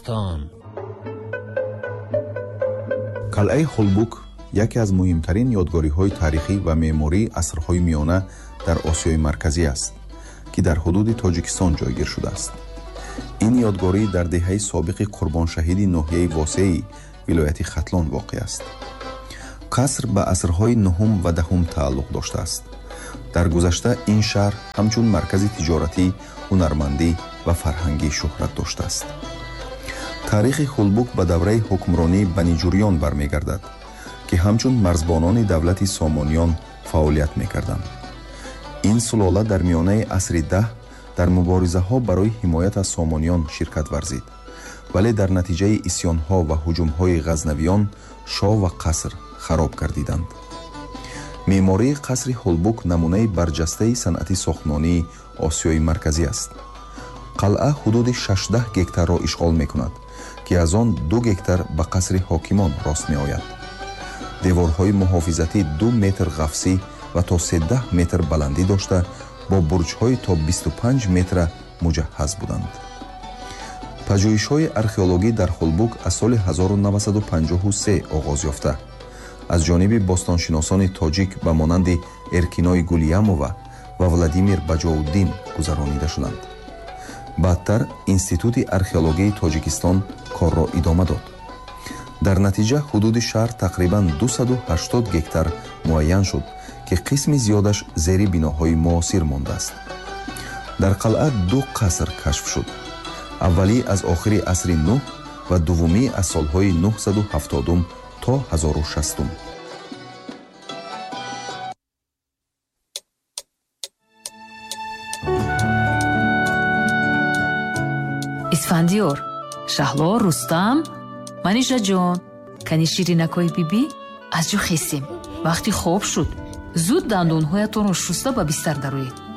рустам. қалъаи Холбук яке аз муҳимтарин ёдгориҳои таърихӣ ва меъмории асрҳои миёна дар Осиёи Марказӣ аст, ки дар ҳудуди Тоҷикистон ҷойгир шудааст. ин ёдгорӣ дар деҳаи собиқи қурбоншаҳиди ноҳияи Восеи вилояти Хатлон воқеъ аст. қаср ба асрҳои 9 ва 10 тааллуқ доштааст. дар гузашта ин шаҳр ҳамчун маркази тиҷоратӣ, ҳунармандӣ ва фарҳангӣ шӯҳрат доштааст. таърихи Холбук ба давраи ҳукмронии Бани Ҷурён бармегардад, ки ҳамчун марзбонони давлати Сомониён фаъолият мекарданд. ин сулола дар миёнаи асри 10 дар муборизаҳо барои ҳимоят аз Сомониён ширкат варзид, вале дар натиҷаи исьёнҳо ва ҳуҷумҳои ғазнавиён шоҳ ва қаср хароб гардиданд. меъмории қасри Холбук намунаи барҷастаи санъати сохтмонии Осиёи Марказӣ аст. қалъа ҳудуди 16 гектарро ишғол мекунад, ки аз он 2 гектар ба қасри ҳокимон рост меояд. деворҳои муҳофизатӣ 2 метр ғафсӣ ва то 13 метр баландӣ дошта, бо бурҷҳои то 25 метра муҷаҳҳаз буданд. пажӯҳишҳои археологӣ дар Холбук аз соли 1953 оғоз ёфта, аз ҷониби бостоншиносони тоҷик ба монанди Эркиной Гулиямова ва Владимир Баҷоуддин гузаронида шуданд. баъдтар Институти археологии Тоҷикистон корро идома дод. дар натиҷа ҳудуди шаҳр тақрибан 280 гектар муайян шуд, ки қисми зиёдаш зери биноҳои муосир мондааст. дар қалъа 2 қаср кашф шуд. аввалӣ аз охири асри 9 ва дуввумӣ аз солҳои 970 то 1060. исфандиёр, Шаҳло, Рустам, Маниша ҷон, кани ширинакои бибӣ аз ҷо хестем. вақти хоб шуд. зуд дандонҳоятонро шуста ба бистар дароед.